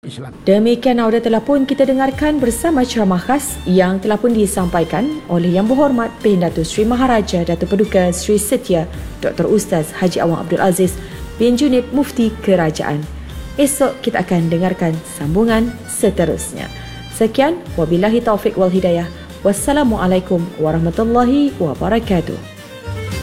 Islam. Demikian audio telah pun kita dengarkan bersama ceramah khas yang telah pun disampaikan oleh Yang Berhormat Pendatu Sri Maharaja Datuk Paduka Sri Setia Dr. Ustaz Haji Awang Abdul Aziz bin Junib Mufti Kerajaan. Esok kita akan dengarkan sambungan seterusnya. Sekian, wabillahi taufiq wal hidayah. Wassalamualaikum warahmatullahi wabarakatuh.